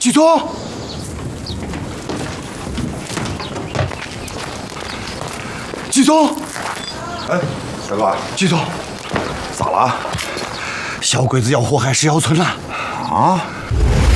季总，季总， 哎，大哥， 季总， 咋了？ 小鬼子要祸害石窑村了。 啊？